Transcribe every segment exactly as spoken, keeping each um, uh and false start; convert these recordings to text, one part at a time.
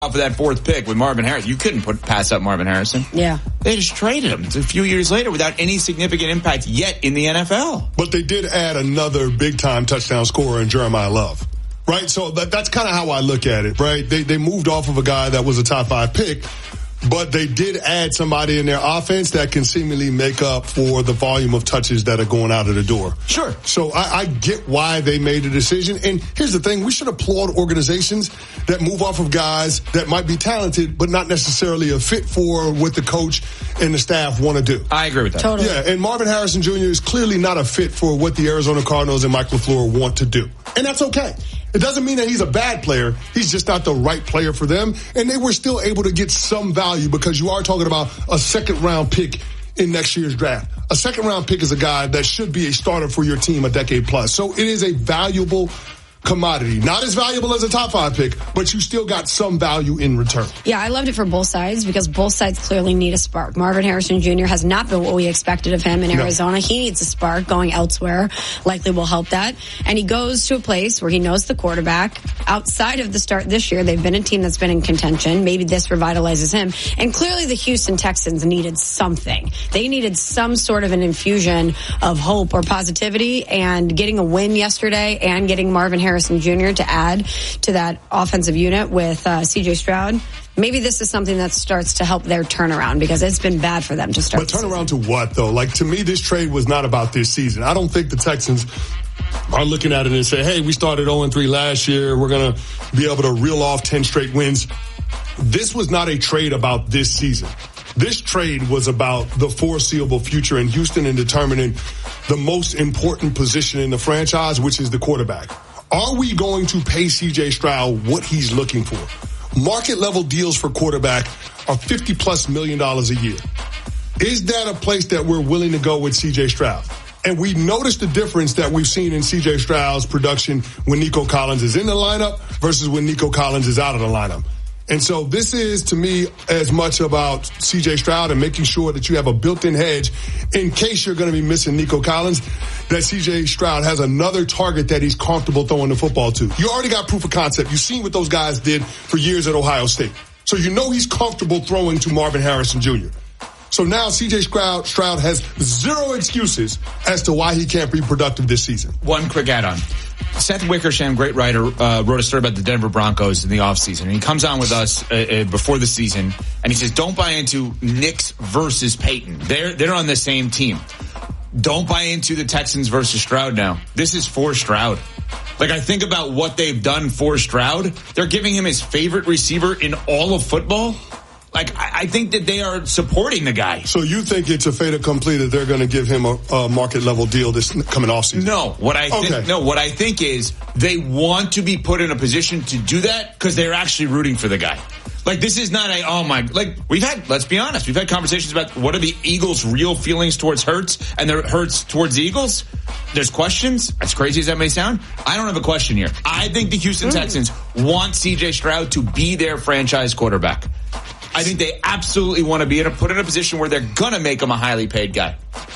off of that fourth pick with Marvin Harrison. You couldn't put pass up Marvin Harrison. Yeah. They just traded him a few years later without any significant impact yet in the N F L. But they did add another big-time touchdown scorer in Jeremiah Love, right? So that, that's kind of how I look at it, right? They, they moved off of a guy that was a top five pick, but they did add somebody in their offense that can seemingly make up for the volume of touches that are going out of the door. Sure. So I, I get why they made the decision. And here's the thing. We should applaud organizations that move off of guys that might be talented, but not necessarily a fit for what the coach and the staff want to do. I agree with that. Totally. Yeah, and Marvin Harrison Junior is clearly not a fit for what the Arizona Cardinals and Mike LaFleur want to do. And that's okay. It doesn't mean that he's a bad player. He's just not the right player for them. And they were still able to get some value because you are talking about a second round pick in next year's draft. A second round pick is a guy that should be a starter for your team a decade plus. So it is a valuable commodity. Not as valuable as a top five pick, but you still got some value in return. Yeah, I loved it for both sides because both sides clearly need a spark. Marvin Harrison Junior has not been what we expected of him in Arizona. No. He needs a spark. Going elsewhere likely will help that. And he goes to a place where he knows the quarterback. Outside of the start this year, they've been a team that's been in contention. Maybe this revitalizes him. And clearly the Houston Texans needed something. They needed some sort of an infusion of hope or positivity, and getting a win yesterday and getting Marvin Harrison Harrison Junior to add to that offensive unit with uh, C J Stroud. Maybe this is something that starts to help their turnaround because it's been bad for them to start. But turnaround to what, though? Like, to me, this trade was not about this season. I don't think the Texans are looking at it and say, hey, we started oh and three last year. We're going to be able to reel off ten straight wins. This was not a trade about this season. This trade was about the foreseeable future in Houston and determining the most important position in the franchise, which is the quarterback. Are we going to pay C J Stroud what he's looking for? Market level deals for quarterback are fifty plus million dollars a year. Is that a place that we're willing to go with C J Stroud? And we noticed the difference that we've seen in C J Stroud's production when Nico Collins is in the lineup versus when Nico Collins is out of the lineup. And so this is, to me, as much about C J Stroud and making sure that you have a built-in hedge in case you're going to be missing Nico Collins, that C J Stroud has another target that he's comfortable throwing the football to. You already got proof of concept. You've seen what those guys did for years at Ohio State. So you know he's comfortable throwing to Marvin Harrison Junior So now C J Stroud, Stroud has zero excuses as to why he can't be productive this season. One quick add-on. Seth Wickersham, great writer, uh, wrote a story about the Denver Broncos in the offseason. And he comes on with us uh, uh, before the season, and he says, don't buy into Knicks versus Peyton. They're, they're on the same team. Don't buy into the Texans versus Stroud now. This is for Stroud. Like, I think about what they've done for Stroud. They're giving him his favorite receiver in all of football. Like, I think that they are supporting the guy. So you think it's a fait accompli that they're going to give him a, a market level deal this coming off season? No, what I think, okay. no, what I think is they want to be put in a position to do that because they're actually rooting for the guy. Like, this is not a, oh my, like, we've had, let's be honest, we've had conversations about what are the Eagles' real feelings towards Hurts and their Hurts towards the Eagles. There's questions, as crazy as that may sound. I don't have a question here. I think the Houston Texans want C J Stroud to be their franchise quarterback. I think they absolutely want to be in a, put in a position where they're going to make him a highly paid guy.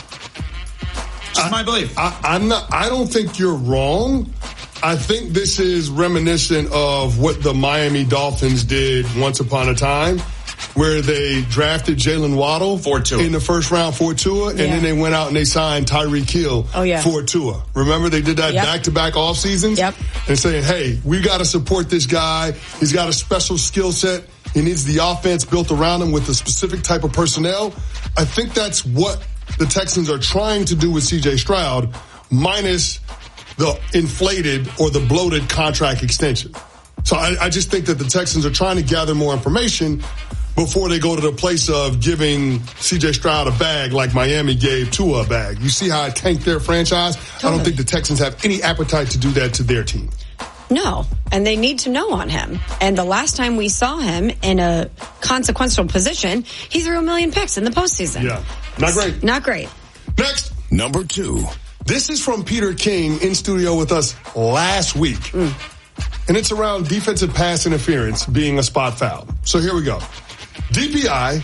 Just I, my belief. I, I'm not, I don't think you're wrong. I think this is reminiscent of what the Miami Dolphins did once upon a time, where they drafted Jalen Waddle for Tua in the first round for Tua, and yeah. then they went out and they signed Tyreek Hill oh, yeah. for Tua. Remember, they did that yep. back-to-back off seasons? Yep. And saying, hey, we got to support this guy. He's got a special skill set. He needs the offense built around him with a specific type of personnel. I think that's what the Texans are trying to do with C J Stroud, minus the inflated or the bloated contract extension. So I, I just think that the Texans are trying to gather more information before they go to the place of giving C J Stroud a bag like Miami gave Tua a bag. You see how it tanked their franchise? Totally. I don't think the Texans have any appetite to do that to their team. No, and they need to know on him. And the last time we saw him in a consequential position, he threw a million picks in the postseason. Yeah, not great. Not great. Next. Number two. This is from Peter King in studio with us last week. Mm. And it's around defensive pass interference being a spot foul. So here we go. D P I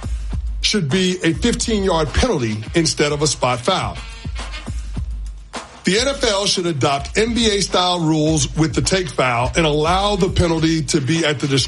should be a fifteen-yard penalty instead of a spot foul. The N F L should adopt N B A-style rules with the take foul and allow the penalty to be at the discretion